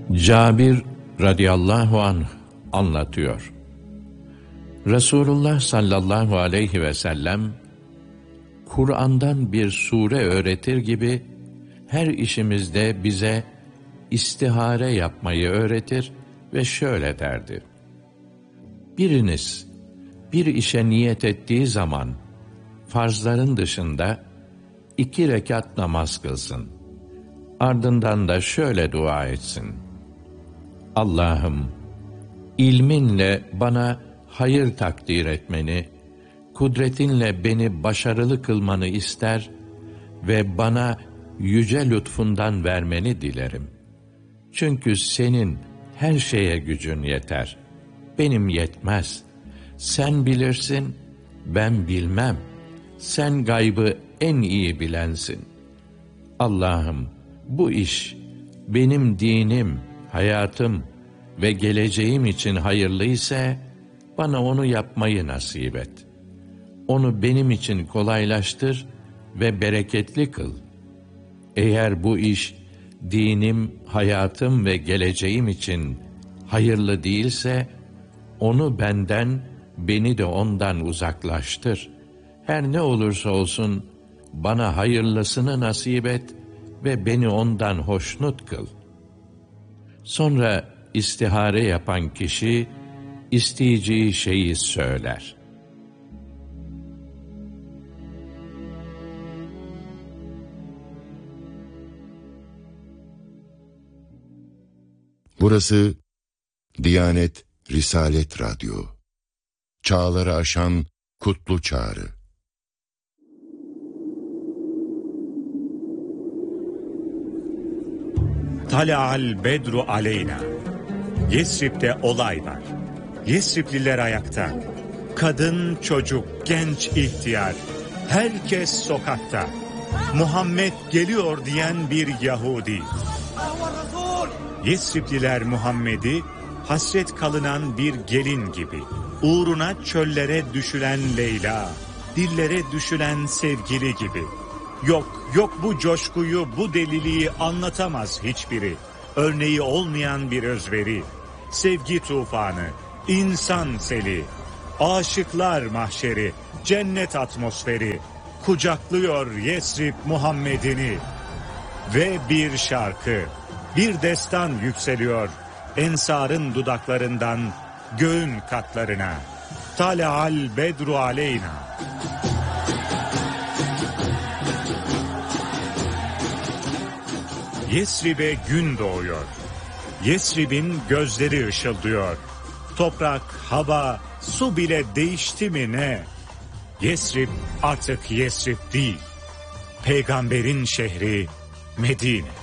Cabir radıyallahu anh anlatıyor. Resulullah sallallahu aleyhi ve sellem, Kur'an'dan bir sure öğretir gibi, her işimizde bize istihare yapmayı öğretir ve şöyle derdi: Biriniz, bir işe niyet ettiği zaman, farzların dışında 2 rekat namaz kılsın. Ardından da şöyle dua etsin: Allah'ım, ilminle bana hayır takdir etmeni, kudretinle beni başarılı kılmanı ister ve bana yüce lütfundan vermeni dilerim. Çünkü senin her şeye gücün yeter. Benim yetmez. Sen bilirsin, ben bilmem. Sen gaybı en iyi bilensin. Allah'ım, bu iş benim dinim, hayatım ve geleceğim için hayırlı ise bana onu yapmayı nasip et. Onu benim için kolaylaştır ve bereketli kıl. Eğer bu iş dinim, hayatım ve geleceğim için hayırlı değilse, onu benden, beni de ondan uzaklaştır. Her ne olursa olsun bana hayırlısını nasip et ve beni ondan hoşnut kıl. Sonra istihare yapan kişi isteyeceği şeyi söyler. Burası Diyanet Risalet Radyo. Çağları aşan kutlu çağrı. Tala'al bedru aleyna. Yesrib'de olay var. Yesribliler ayakta. Kadın, çocuk, genç, ihtiyar. Herkes sokakta. Muhammed geliyor diyen bir Yahudi. Yesribliler Muhammed'i hasret kalınan bir gelin gibi, uğruna çöllere düşülen Leyla, dillere düşülen sevgili gibi. Yok bu coşkuyu, bu deliliği anlatamaz hiçbiri. Örneği olmayan bir özveri, sevgi tufanı, insan seli, aşıklar mahşeri, cennet atmosferi, kucaklıyor Yesrib Muhammed'ini. Ve bir şarkı, bir destan yükseliyor ensarın dudaklarından göğün katlarına. Tala'al bedru aleyna. Yesrib'e gün doğuyor. Yesrib'in gözleri ışıldıyor. Toprak, hava, su bile değişti mi ne? Yesrib artık Yesrib değil. Peygamberin şehri Medine.